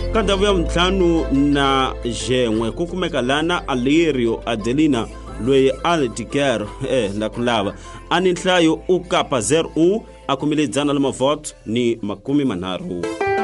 Ka ndhawu ya vuntlhanu na Jen'we ku kumeka lana Alirio Adelina loyi Aldiker na kulava ani nhlayo u kapa 01 a kumile 100 mavoto ni 30.